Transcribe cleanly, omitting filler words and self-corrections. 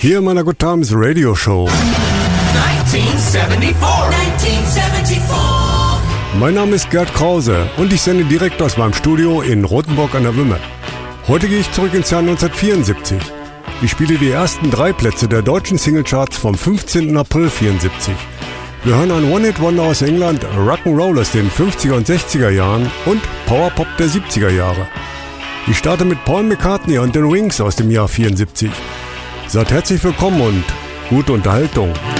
Hier in meiner Good Times Radio Show. 1974. Mein Name ist Gerd Krause und ich sende direkt aus meinem Studio in Rothenburg an der Wümme. Heute gehe ich zurück ins Jahr 1974. Ich spiele die ersten 3 Plätze der deutschen Singlecharts vom 15. April 74. Wir hören ein One-Hit-Wonder aus England, Rock'n'Roll aus den 50er und 60er Jahren und Powerpop der 70er Jahre. Ich starte mit Paul McCartney und den Wings aus dem Jahr 74. Seid herzlich willkommen und gute Unterhaltung.